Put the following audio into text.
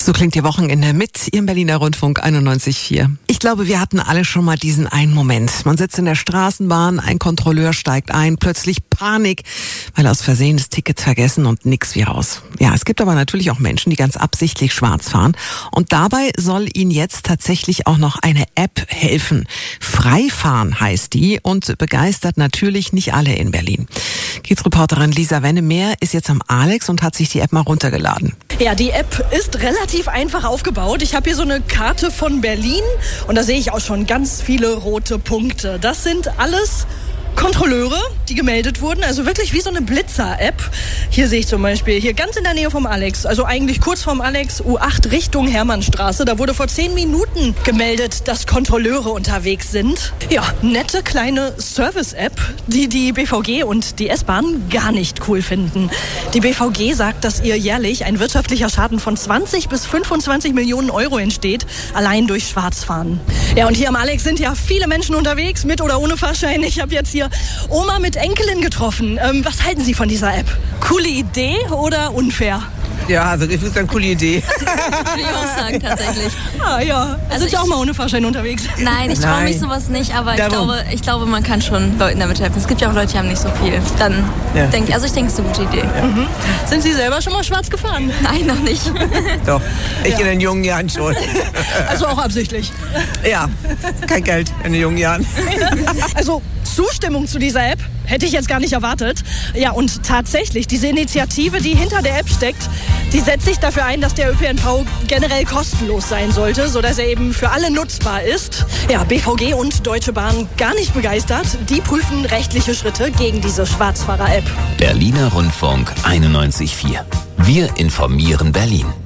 So klingt Ihr Wochenende mit Ihrem Berliner Rundfunk 91.4. Ich glaube, wir hatten alle schon mal diesen einen Moment. Man sitzt in der Straßenbahn, ein Kontrolleur steigt ein, plötzlich Panik, weil aus Versehen das Ticket vergessen und nix wie raus. Ja, es gibt aber natürlich auch Menschen, die ganz absichtlich schwarz fahren. Und dabei soll ihnen jetzt tatsächlich auch noch eine App helfen. Freifahren heißt die und begeistert natürlich nicht alle in Berlin. Kiez-Reporterin Lisa Wennemeer ist jetzt am Alex und hat sich die App mal runtergeladen. Ja, die App ist relativ einfach aufgebaut. Ich habe hier so eine Karte von Berlin und da sehe ich auch schon ganz viele rote Punkte. Das sind alles Kontrolleure, die gemeldet wurden, also wirklich wie so eine Blitzer-App. Hier sehe ich zum Beispiel, hier ganz in der Nähe vom Alex, also eigentlich kurz vorm Alex, U8 Richtung Hermannstraße. Da wurde vor 10 Minuten gemeldet, dass Kontrolleure unterwegs sind. Ja, nette kleine Service-App, die die BVG und die S-Bahn gar nicht cool finden. Die BVG sagt, dass ihr jährlich ein wirtschaftlicher Schaden von 20 bis 25 Millionen Euro entsteht, allein durch Schwarzfahren. Ja, und hier am Alex sind ja viele Menschen unterwegs, mit oder ohne Fahrschein. Ich habe jetzt hier Oma mit Enkelin getroffen. Was halten Sie von dieser App? Coole Idee oder unfair? Ja, also ich würde sagen, coole Idee. Würde ich auch sagen, tatsächlich. Ah ja, also sind Sie auch mal ohne Fahrschein unterwegs? Nein, ich traue mich sowas nicht, aber ich glaube, man kann schon Leuten damit helfen. Es gibt ja auch Leute, die haben nicht so viel. Dann denke ich, es ist eine gute Idee. Ja. Mhm. Sind Sie selber schon mal schwarz gefahren? Nein, noch nicht. Doch, ich in den jungen Jahren schon. Also auch absichtlich? Ja, kein Geld in den jungen Jahren. Also Zustimmung zu dieser App hätte ich jetzt gar nicht erwartet. Ja, und tatsächlich, diese Initiative, die hinter der App steckt, die setzt sich dafür ein, dass der ÖPNV generell kostenlos sein sollte, sodass er eben für alle nutzbar ist. Ja, BVG und Deutsche Bahn gar nicht begeistert. Die prüfen rechtliche Schritte gegen diese Schwarzfahrer-App. Berliner Rundfunk 91.4. Wir informieren Berlin.